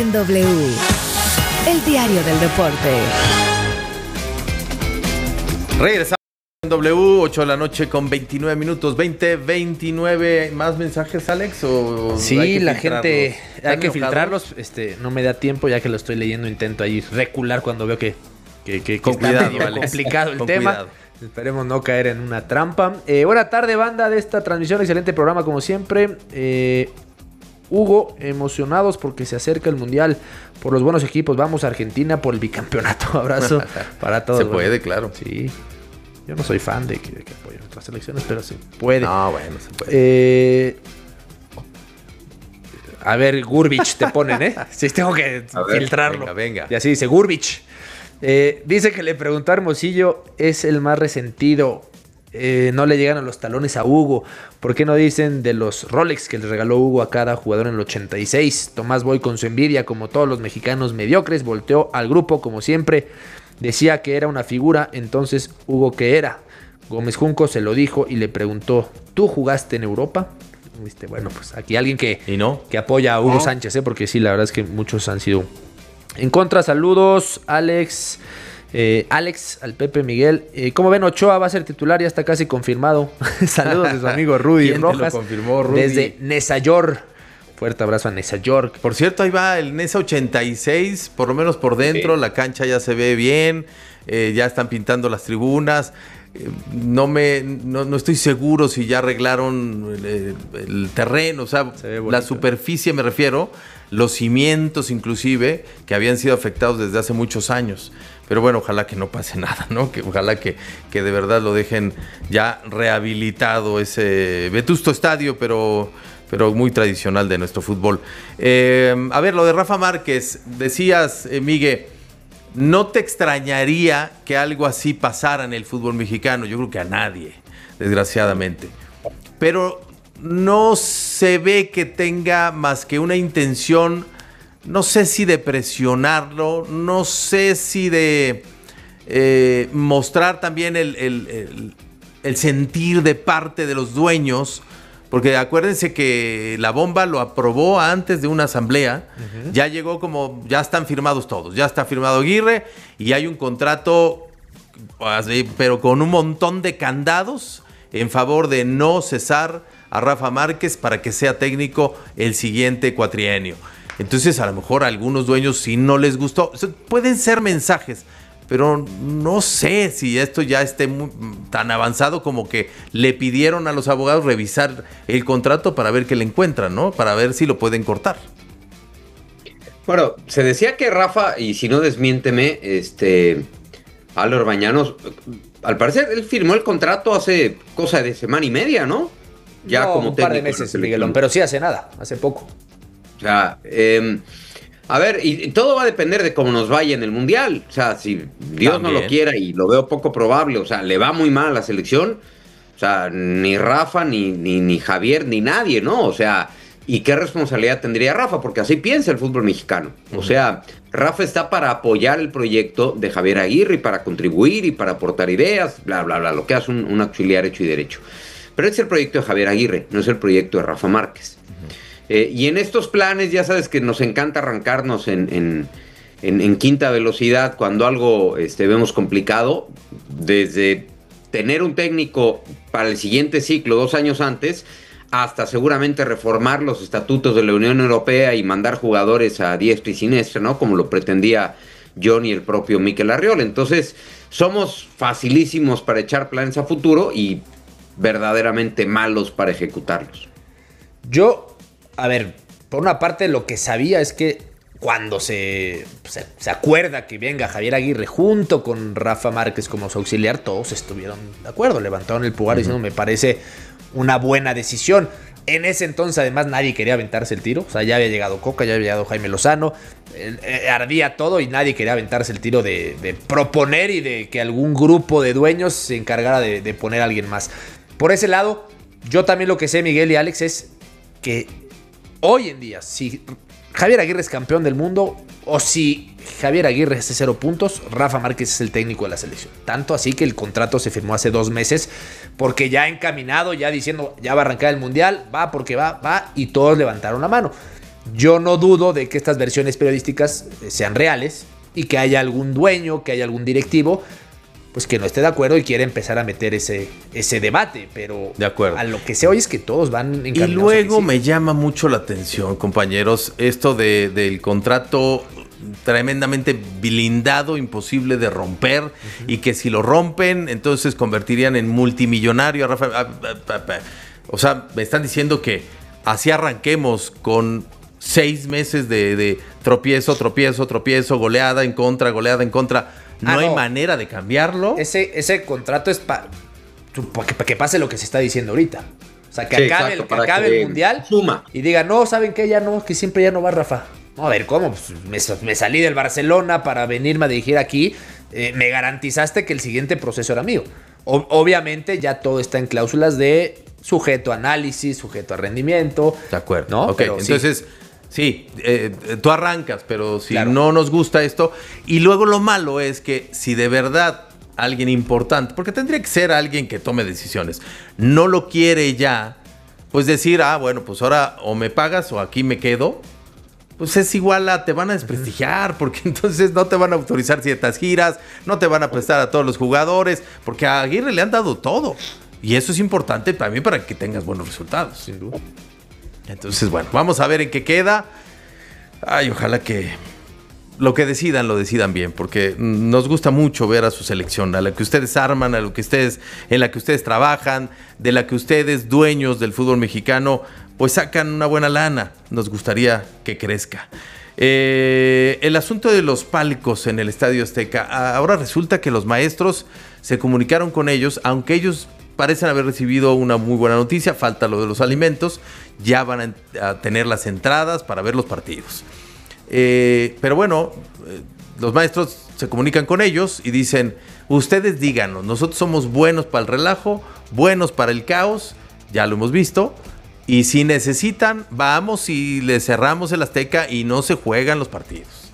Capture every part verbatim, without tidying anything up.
en W, el diario del deporte. Regresamos en W, ocho de la noche con veintinueve minutos, veinte, veintinueve. ¿Más mensajes, Alex? ¿O sí, la gente, hay que filtrarlos. Este, no me da tiempo, ya que lo estoy leyendo, intento ahí recular cuando veo que, que, que, que está cuidado, medio Alex. complicado el Con tema. cuidado. Esperemos no caer en una trampa. Eh, buena tarde, banda de esta transmisión. Excelente programa, como siempre. Eh, Hugo, emocionados porque se acerca el Mundial, por los buenos equipos. Vamos a Argentina por el bicampeonato. Abrazo para todos. Se puede, bueno, claro. Sí. Yo no soy fan de que, de que apoyen otras selecciones, pero se puede. No, bueno, se puede. Eh, a ver, Gurbich te ponen, ¿eh? Sí, tengo que ver, filtrarlo. venga, venga. Y así dice, Gurbich. Eh, dice que le preguntó a Hermosillo, es el más resentido. Eh, no le llegan a los talones a Hugo. ¿Por qué no dicen de los Rolex que le regaló Hugo a cada jugador en el ochenta y seis? Tomás Boy, con su envidia, como todos los mexicanos mediocres, volteó al grupo como siempre. Decía que era una figura, entonces Hugo, ¿qué era? Gómez Junco se lo dijo y le preguntó, ¿tú jugaste en Europa? ¿Viste? Bueno, pues aquí alguien que, ¿Y no? que apoya a Hugo ¿No? Sánchez, ¿eh? Porque sí, la verdad es que muchos han sido en contra. Saludos, Alex. Eh, Alex, al Pepe Miguel. Eh, ¿Cómo ven? Ochoa va a ser titular, ya está casi confirmado. Saludos de su amigo Rudy ¿Quién Rojas. te lo confirmó, Rudy? Desde Nesayor. Fuerte abrazo a Nesa York. Por cierto, ahí va el Nesa ochenta y seis, por lo menos por dentro, sí. La cancha ya se ve bien, eh, ya están pintando las tribunas. Eh, no me no, no estoy seguro si ya arreglaron el, el terreno, o sea, la superficie me refiero, los cimientos inclusive, que habían sido afectados desde hace muchos años. Pero bueno, ojalá que no pase nada, ¿no? Que ojalá que, que de verdad lo dejen ya rehabilitado ese vetusto estadio, pero... pero muy tradicional de nuestro fútbol. Eh, a ver, lo de Rafa Márquez, decías, eh, Miguel, ¿no te extrañaría que algo así pasara en el fútbol mexicano? Yo creo que a nadie, desgraciadamente. Pero no se ve que tenga más que una intención, no sé si de presionarlo, no sé si de eh, mostrar también el, el, el, el sentir de parte de los dueños. Porque acuérdense que la bomba lo aprobó antes de una asamblea, uh-huh. Ya llegó como, ya están firmados todos, ya está firmado Aguirre y hay un contrato, así, pero con un montón de candados en favor de no cesar a Rafa Márquez para que sea técnico el siguiente cuatrienio. Entonces a lo mejor a algunos dueños sí no les gustó, o sea, pueden ser mensajes, pero no sé si esto ya esté muy, tan avanzado como que le pidieron a los abogados revisar el contrato para ver qué le encuentran, ¿no? Para ver si lo pueden cortar. Bueno, se decía que Rafa, y si no desmiénteme, este, Álvaro Bañanos, al parecer él firmó el contrato hace cosa de semana y media, ¿no? Ya no, como un par de meses, Miguelón, pero sí hace nada, hace poco. O sea, eh... A ver, y todo va a depender de cómo nos vaya en el Mundial. O sea, si Dios También. no lo quiera, y lo veo poco probable, o sea, le va muy mal a la selección, o sea, ni Rafa, ni, ni, ni Javier, ni nadie, ¿no? O sea, ¿y qué responsabilidad tendría Rafa? Porque así piensa el fútbol mexicano. O sea, Rafa está para apoyar el proyecto de Javier Aguirre y para contribuir y para aportar ideas, bla, bla, bla, lo que hace un, un auxiliar hecho y derecho. Pero es el proyecto de Javier Aguirre, no es el proyecto de Rafa Márquez. Eh, y en estos planes, ya sabes que nos encanta arrancarnos en, en, en, en quinta velocidad cuando algo este, vemos complicado, desde tener un técnico para el siguiente ciclo dos años antes, hasta seguramente reformar los estatutos de la Unión Europea y mandar jugadores a diestra y siniestra, ¿no? Como lo pretendía John y el propio Mikel Arriola. Entonces, somos facilísimos para echar planes a futuro y verdaderamente malos para ejecutarlos. Yo... A ver, por una parte lo que sabía es que cuando se, se, se acuerda que venga Javier Aguirre junto con Rafa Márquez como su auxiliar, todos estuvieron de acuerdo, levantaron el pulgar uh-huh. diciendo me parece una buena decisión. En ese entonces además nadie quería aventarse el tiro, o sea, ya había llegado Coca, ya había llegado Jaime Lozano, eh, eh, ardía todo y nadie quería aventarse el tiro de, de proponer y de que algún grupo de dueños se encargara de, de poner a alguien más. Por ese lado, yo también lo que sé, Miguel y Alex, es que hoy en día, si Javier Aguirre es campeón del mundo o si Javier Aguirre hace cero puntos, Rafa Márquez es el técnico de la selección. Tanto así que el contrato se firmó hace dos meses porque ya encaminado, ya diciendo, ya va a arrancar el Mundial, va porque va, va, y todos levantaron la mano. Yo no dudo de que estas versiones periodísticas sean reales y que haya algún dueño, que haya algún directivo, pues que no esté de acuerdo y quiere empezar a meter ese, ese debate, pero de acuerdo. A lo que se oye es que todos van encaminados. Y luego me llama mucho la atención, compañeros, esto de, del contrato tremendamente blindado, imposible de romper, uh-huh. y que si lo rompen, entonces convertirían en multimillonario a Rafa. O sea, me están diciendo que así arranquemos con seis meses de, de tropiezo, tropiezo, tropiezo, goleada en contra, goleada en contra. No, ah, hay no. manera de cambiarlo. Ese, ese contrato es para pa que, pa que pase lo que se está diciendo ahorita. O sea, que sí, acabe, exacto, el, que acabe que el mundial suma. Y diga, no, ¿saben qué? Ya no, que siempre ya no va Rafa. No, a ver, ¿cómo? Pues me, me salí del Barcelona para venirme a dirigir aquí. Eh, me garantizaste que el siguiente proceso era mío. O, obviamente ya todo está en cláusulas de sujeto a análisis, sujeto a rendimiento. De acuerdo. ¿No? Ok, pero entonces... Sí. Sí, eh, tú arrancas, pero si claro. no nos gusta esto. Y luego lo malo es que si de verdad alguien importante, porque tendría que ser alguien que tome decisiones, no lo quiere ya, pues decir, ah, bueno, pues ahora o me pagas o aquí me quedo, pues es igual a te van a desprestigiar, porque entonces no te van a autorizar ciertas giras, no te van a prestar a todos los jugadores, porque a Aguirre le han dado todo. Y eso es importante también para que tengas buenos resultados. Sin duda. Entonces, bueno, vamos a ver en qué queda. Ay, ojalá que lo que decidan, lo decidan bien, porque nos gusta mucho ver a su selección, a la que ustedes arman, a lo que ustedes, en la que ustedes trabajan, de la que ustedes, dueños del fútbol mexicano, pues sacan una buena lana. Nos gustaría que crezca. Eh, el asunto de los palcos en el Estadio Azteca. Ahora resulta que los maestros se comunicaron con ellos, aunque ellos parecen haber recibido una muy buena noticia, falta lo de los alimentos, ya van a, a tener las entradas para ver los partidos. Eh, pero bueno, eh, los maestros se comunican con ellos y dicen, ustedes díganos, nosotros somos buenos para el relajo, buenos para el caos, ya lo hemos visto, y si necesitan, vamos y les cerramos el Azteca y no se juegan los partidos.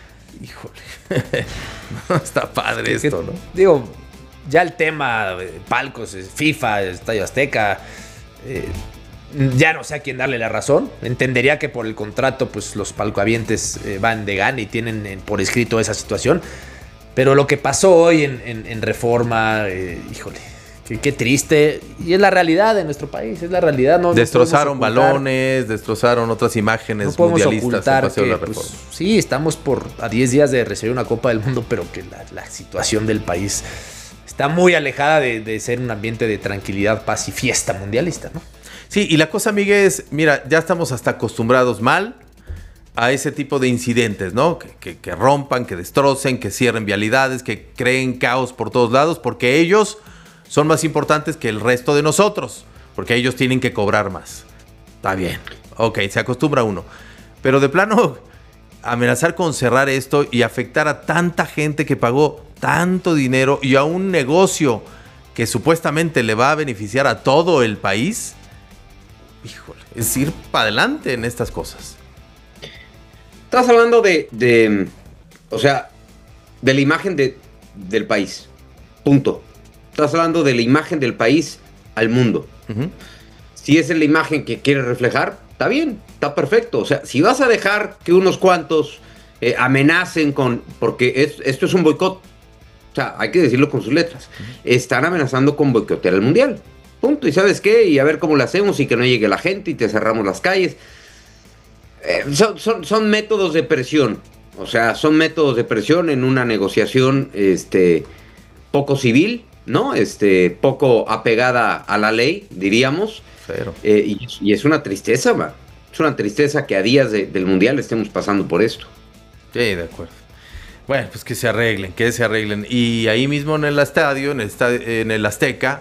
Híjole, no está padre esto, que, ¿no? Digo... Ya el tema, palcos, FIFA, Estadio Azteca, eh, ya no sé a quién darle la razón. Entendería que por el contrato, pues los palcohabientes eh, van de gana y tienen en, por escrito esa situación. Pero lo que pasó hoy en, en, en Reforma, eh, híjole, qué, qué triste. Y es la realidad de nuestro país, es la realidad. No, destrozaron no balones, destrozaron otras imágenes no mundialistas en Paseo que, de la Reforma. Pues, sí, estamos por a diez días de recibir una Copa del Mundo, pero que la, la situación del país... está muy alejada de, de ser un ambiente de tranquilidad, paz y fiesta mundialista, ¿no? Sí, y la cosa, Miguel, es, mira, ya estamos hasta acostumbrados mal a ese tipo de incidentes, ¿no? Que, que, que rompan, que destrocen, que cierren vialidades, que creen caos por todos lados, porque ellos son más importantes que el resto de nosotros, porque ellos tienen que cobrar más. Está bien, ok, se acostumbra uno. Pero de plano, amenazar con cerrar esto y afectar a tanta gente que pagó tanto dinero y a un negocio que supuestamente le va a beneficiar a todo el país, híjole, es ir para adelante en estas cosas. Estás hablando de, de o sea, de la imagen de, del país, punto. Estás hablando de la imagen del país al mundo. Uh-huh. Si esa es la imagen que quieres reflejar, está bien, está perfecto. O sea, si vas a dejar que unos cuantos eh, amenacen con, porque es, esto es un boicot. O sea, hay que decirlo con sus letras. Están amenazando con boicotear el Mundial. Punto. ¿Y sabes qué? Y a ver cómo lo hacemos y que no llegue la gente y te cerramos las calles. Eh, son, son, son métodos de presión. O sea, son métodos de presión en una negociación este, poco civil, ¿no? Este, poco apegada a la ley, diríamos. Pero. Eh, y, y es una tristeza, man. Es una tristeza que a días de, del Mundial estemos pasando por esto. Sí, de acuerdo. Bueno, pues que se arreglen, que se arreglen. Y ahí mismo en el estadio, en el, estadio, en el Azteca,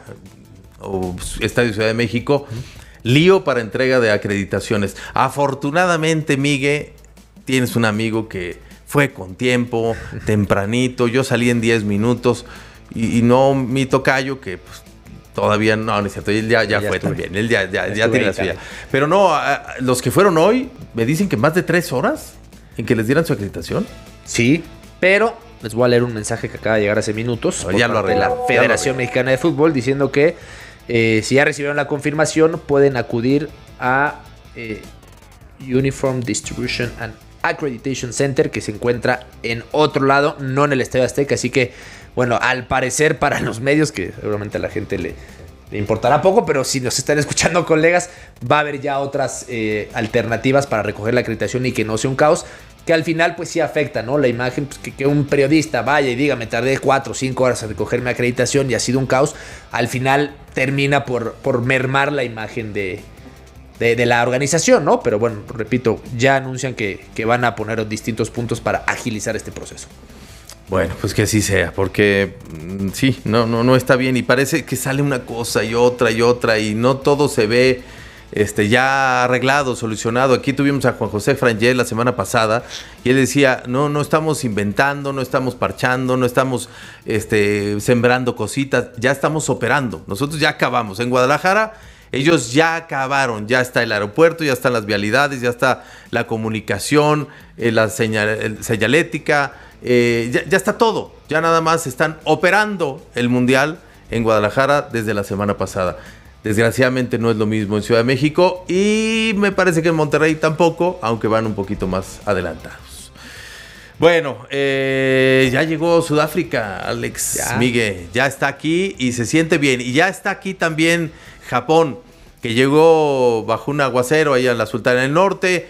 o Estadio Ciudad de México, uh-huh. lío para entrega de acreditaciones. Afortunadamente, Miguel, tienes un amigo que fue con tiempo, tempranito. Yo salí en diez minutos y, y no mi tocayo, que pues, todavía no, no es cierto. Él ya, ya, ya fue estuve. también. Él ya, ya, ya tiene la suya. Pero no, a, a, los que fueron hoy me dicen que más de tres horas en que les dieran su acreditación. Sí. Pero les voy a leer un mensaje que acaba de llegar hace minutos ya lo de la Federación Mexicana de Fútbol diciendo que eh, si ya recibieron la confirmación pueden acudir a eh, Uniform Distribution and Accreditation Center, que se encuentra en otro lado, no en el Estadio Azteca. Así que, bueno, al parecer para los medios, que seguramente a la gente le, le importará poco, pero si nos están escuchando colegas, va a haber ya otras eh, alternativas para recoger la acreditación y que no sea un caos, que al final pues sí afecta, ¿no? La imagen, pues, que, que un periodista vaya y diga, me tardé cuatro o cinco horas a recoger mi acreditación y ha sido un caos, al final termina por, por mermar la imagen de... De, de la organización, ¿no? Pero bueno, repito, ya anuncian que, que van a poner distintos puntos para agilizar este proceso. Bueno, pues que así sea, porque mm, sí, no, no, no está bien y parece que sale una cosa y otra y otra y no todo se ve este, ya arreglado, solucionado. Aquí tuvimos a Juan José Frangel la semana pasada y él decía, no, no estamos inventando, no estamos parchando, no estamos este, sembrando cositas, ya estamos operando. Nosotros ya acabamos. En Guadalajara ellos ya acabaron, ya está el aeropuerto, ya están las vialidades, ya está la comunicación, eh, la señal, señalética, eh, ya, ya está todo. Ya nada más están operando el Mundial en Guadalajara desde la semana pasada. Desgraciadamente no es lo mismo en Ciudad de México y me parece que en Monterrey tampoco, aunque van un poquito más adelantados. Bueno, eh, ya llegó Sudáfrica, Alex, ya. Miguel, ya está aquí y se siente bien. Y ya está aquí también Japón, que llegó bajo un aguacero allá en la Sultana del Norte.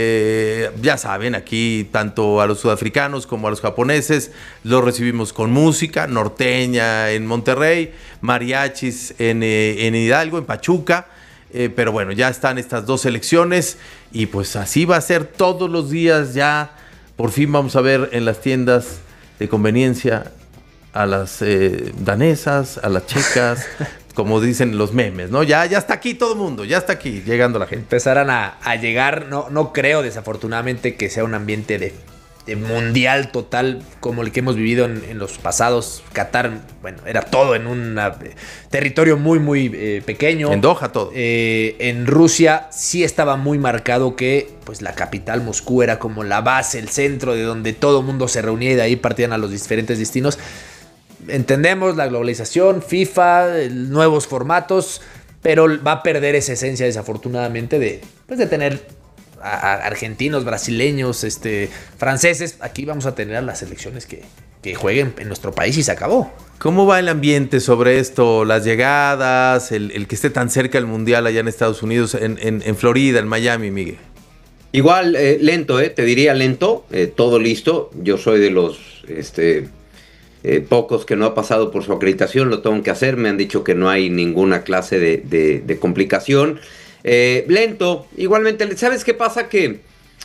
Eh, ya saben, aquí tanto a los sudafricanos como a los japoneses los recibimos con música norteña en Monterrey, mariachis en, eh, en Hidalgo, en Pachuca. Eh, pero bueno, ya están estas dos selecciones y pues así va a ser todos los días. Ya por fin vamos a ver en las tiendas de conveniencia a las eh, danesas, a las checas, como dicen los memes, ¿no? Ya, ya está aquí todo el mundo, ya está aquí llegando la gente. Empezarán a, a llegar, no, no creo desafortunadamente que sea un ambiente de, de mundial total como el que hemos vivido en, en los pasados. Qatar, bueno, era todo en un eh, territorio muy, muy eh, pequeño. En Doha todo. Eh, en Rusia sí estaba muy marcado que pues la capital, Moscú, era como la base, el centro de donde todo el mundo se reunía y de ahí partían a los diferentes destinos. Entendemos la globalización, FIFA, nuevos formatos, pero va a perder esa esencia desafortunadamente de, pues, de tener a, a argentinos, brasileños, este, franceses. Aquí vamos a tener a las selecciones que, que jueguen en nuestro país y se acabó. ¿Cómo va el ambiente sobre esto? Las llegadas, el, el que esté tan cerca el Mundial allá en Estados Unidos, en, en, en Florida, en Miami, Miguel. Igual, eh, lento, eh, te diría lento, eh, todo listo. Yo soy de los... este Eh, pocos que no ha pasado por su acreditación, lo tengo que hacer, me han dicho que no hay ninguna clase de, de, de complicación. Eh, lento, igualmente, ¿sabes qué pasa? Que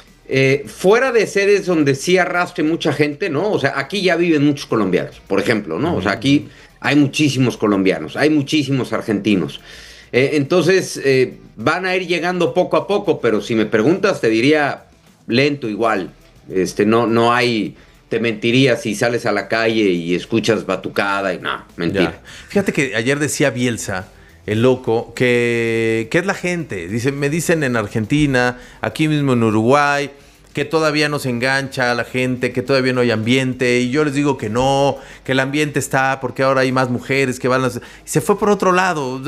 eh, fuera de sedes donde sí arrastre mucha gente, ¿no? O sea, aquí ya viven muchos colombianos, por ejemplo, ¿no? O sea, aquí hay muchísimos colombianos, hay muchísimos argentinos. Eh, entonces, eh, van a ir llegando poco a poco, pero si me preguntas, te diría lento igual. Este, no, no hay... Te mentiría si sales a la calle y escuchas batucada y no, mentira. Ya. Fíjate que ayer decía Bielsa, el loco, que, que es la gente. Dice, me dicen en Argentina, aquí mismo en Uruguay, que todavía no se engancha a la gente, que todavía no hay ambiente. Y yo les digo que no, que el ambiente está porque ahora hay más mujeres que van a... Se fue por otro lado.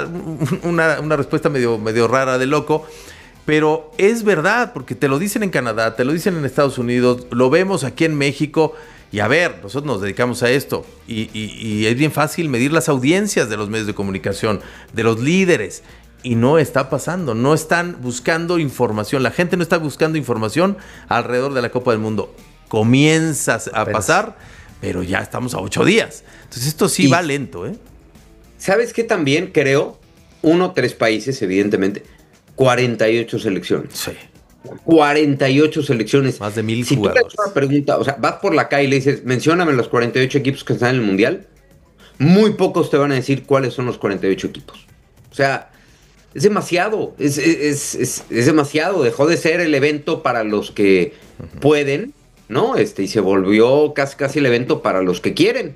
Una, una respuesta medio, medio rara de loco. Pero es verdad, porque te lo dicen en Canadá, te lo dicen en Estados Unidos, lo vemos aquí en México. Y a ver, nosotros nos dedicamos a esto. Y, y, y es bien fácil medir las audiencias de los medios de comunicación, de los líderes. Y no está pasando, no están buscando información. La gente no está buscando información alrededor de la Copa del Mundo. Comienza a pasar, pero ya estamos a ocho días. Entonces esto sí y va lento, ¿eh? ¿Sabes qué también creo? Uno, tres países, evidentemente. cuarenta y ocho selecciones. Sí. cuarenta y ocho selecciones. Más de mil si jugadores. Si tú le haces una pregunta, o sea, vas por la calle y le dices, mencióname los cuarenta y ocho equipos que están en el Mundial, muy pocos te van a decir cuáles son los cuarenta y ocho equipos. O sea, es demasiado, es, es, es, es demasiado. Dejó de ser el evento para los que uh-huh. pueden, ¿no? Este, y se volvió casi, casi el evento para los que quieren.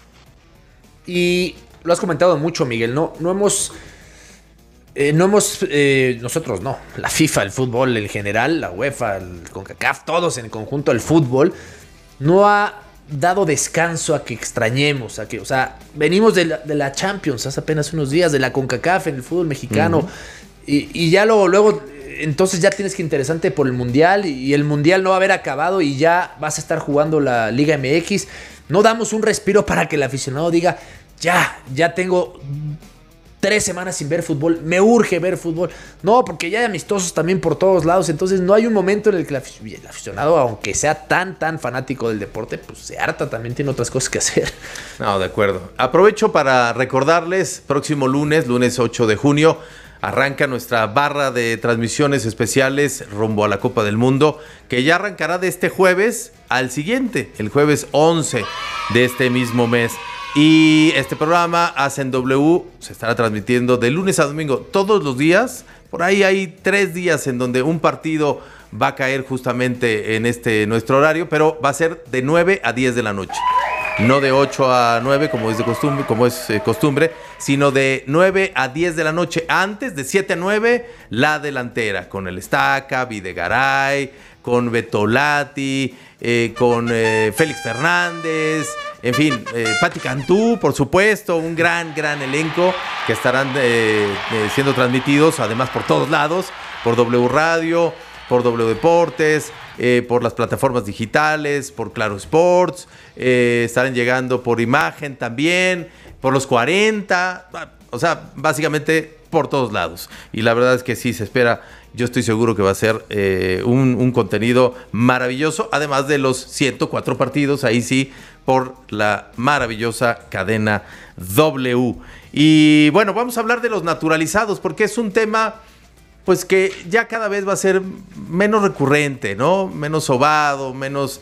Y lo has comentado mucho, Miguel, ¿no? No hemos... Eh, no hemos, eh, nosotros no, la FIFA, el fútbol en general, la UEFA, el CONCACAF, todos en conjunto, el fútbol, no ha dado descanso a que extrañemos, a que, o sea, venimos de la, de la Champions hace apenas unos días, de la CONCACAF en el fútbol mexicano, uh-huh. y, y ya luego, luego entonces ya tienes que interesarte por el Mundial y el Mundial no va a haber acabado y ya vas a estar jugando la Liga M X. No damos un respiro para que el aficionado diga, ya, ya tengo tres semanas sin ver fútbol, me urge ver fútbol. No, porque ya hay amistosos también por todos lados, entonces no hay un momento en el que el aficionado, aunque sea tan, tan fanático del deporte, pues se harta, también tiene otras cosas que hacer. No, de acuerdo. Aprovecho para recordarles, próximo lunes, lunes ocho de junio, arranca nuestra barra de transmisiones especiales rumbo a la Copa del Mundo, que ya arrancará de este jueves al siguiente, el jueves once de este mismo mes. Y este programa, Hacen W, se estará transmitiendo de lunes a domingo todos los días. Por ahí hay tres días en donde un partido va a caer justamente en este nuestro horario, pero va a ser de nueve a diez de la noche. No de ocho a nueve como es de costumbre, como es eh, costumbre, sino de nueve a diez de la noche. Antes, de siete a nueve, la delantera, con el Estaca, Videgaray, con Betolati, eh, con eh, Félix Fernández, en fin, eh, Pati Cantú, por supuesto, un gran, gran elenco que estarán eh, eh, siendo transmitidos, además por todos lados, por W Radio, por W Deportes, eh, por las plataformas digitales, por Claro Sports, eh, estarán llegando por Imagen también, por los cuarenta, o sea, básicamente por todos lados. Y la verdad es que sí, se espera, yo estoy seguro que va a ser eh, un, un contenido maravilloso, además de los ciento cuatro partidos, ahí sí, por la maravillosa cadena W. Y bueno, vamos a hablar de los naturalizados, porque es un tema pues que ya cada vez va a ser menos recurrente, ¿no? Menos sobado, menos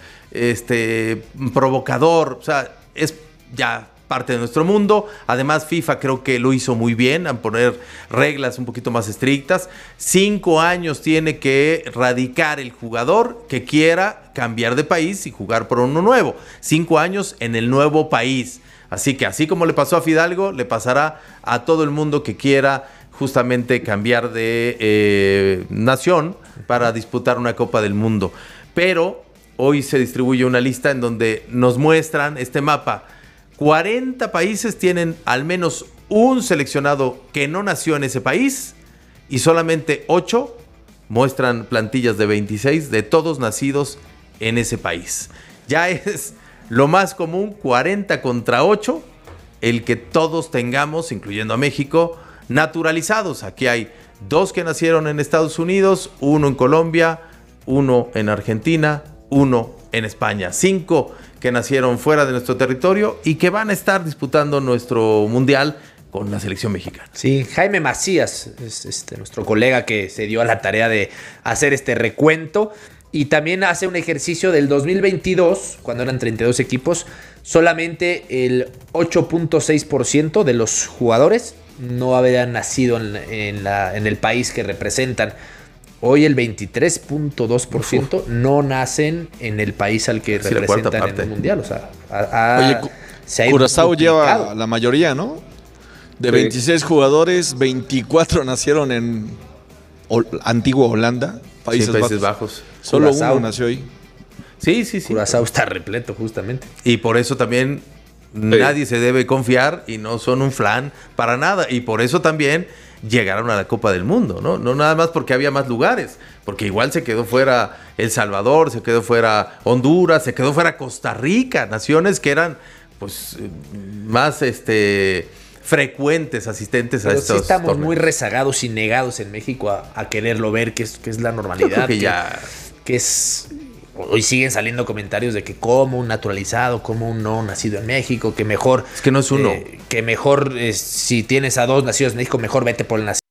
este, provocador. O sea, es ya parte de nuestro mundo. Además, FIFA creo que lo hizo muy bien al poner reglas un poquito más estrictas. Cinco años tiene que radicar el jugador que quiera cambiar de país y jugar por uno nuevo. Cinco años en el nuevo país. Así que así como le pasó a Fidalgo, le pasará a todo el mundo que quiera justamente cambiar de eh, nación para disputar una Copa del Mundo. Pero hoy se distribuye una lista en donde nos muestran este mapa. cuarenta países tienen al menos un seleccionado que no nació en ese país y solamente ocho muestran plantillas de veintiséis de todos nacidos en ese país. Ya es lo más común, cuarenta contra ocho, el que todos tengamos, incluyendo a México, naturalizados. Aquí hay dos que nacieron en Estados Unidos, uno en Colombia, uno en Argentina, uno en España. Cinco que nacieron fuera de nuestro territorio y que van a estar disputando nuestro mundial con la selección mexicana. Sí, Jaime Macías es este, nuestro colega que se dio a la tarea de hacer este recuento y también hace un ejercicio del dos mil veintidós, cuando eran treinta y dos equipos, solamente el ocho punto seis por ciento de los jugadores no habían nacido en, en, la, en el país que representan. Hoy el veintitrés punto dos por ciento no nacen en el país al que sí, representan en el mundial. O sea, a, a, Oye, se Curazao lleva la mayoría, ¿no? De sí. veintiséis jugadores, veinticuatro nacieron en Hol- Antigua Holanda, Países, sí, Países Bajos. Bajos. Solo Curazao. uno nació ahí. Sí, sí, sí. Curazao está repleto, justamente. Y por eso también sí. nadie se debe confiar y no son un flan para nada. Y por eso también llegaron a la Copa del Mundo, ¿no? No nada más porque había más lugares, porque igual se quedó fuera El Salvador, se quedó fuera Honduras, se quedó fuera Costa Rica, naciones que eran pues más este frecuentes asistentes Pero a estos sí estamos torneos. Muy rezagados y negados en México a, a quererlo ver, que es, que es la normalidad. Yo creo que que, ya... que es... Hoy siguen saliendo comentarios de que como un naturalizado, como un no nacido en México, que mejor... Es que no es uno. Eh, que mejor, eh, si tienes a dos nacidos en México, mejor vete por el nacido